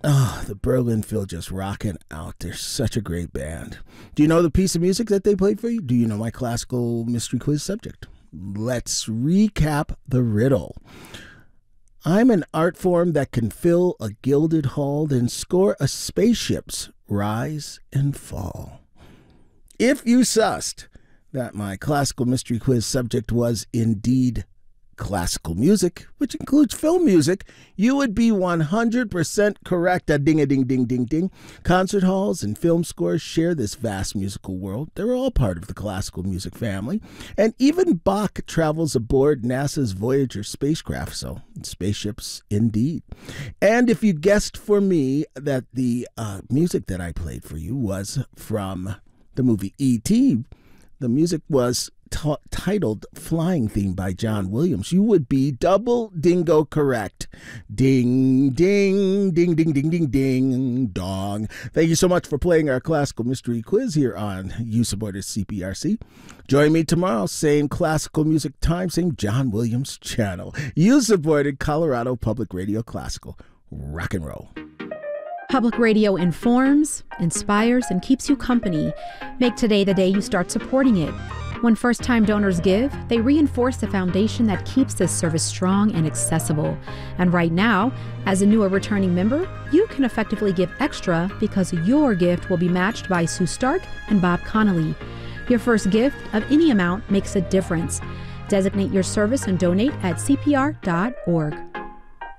Oh, the Berlin Phil just rocking out. They're such a great band. Do you know the piece of music that they played for you? Do you know my classical mystery quiz subject? Let's recap the riddle. I'm an art form that can fill a gilded hall, then score a spaceship's rise and fall. If you sussed that my classical mystery quiz subject was indeed classical music, which includes film music, you would be 100% correct. A ding-a-ding-ding-ding-ding. Concert halls and film scores share this vast musical world. They're all part of the classical music family. And even Bach travels aboard NASA's Voyager spacecraft, so spaceships indeed. And if you guessed for me that the music that I played for you was from the movie E.T., the music was titled Flying Theme by John Williams, you would be double dingo correct. Ding, ding, ding, ding, ding, ding, ding, dong. Thank you so much for playing our classical mystery quiz here on You Supported CPRC. Join me tomorrow, same classical music time, same John Williams channel. You supported Colorado Public Radio Classical. Rock and roll. Public radio informs, inspires, and keeps you company. Make today the day you start supporting it. When first-time donors give, they reinforce the foundation that keeps this service strong and accessible. And right now, as a new or returning member, you can effectively give extra because your gift will be matched by Sue Stark and Bob Connolly. Your first gift of any amount makes a difference. Designate your service and donate at cpr.org.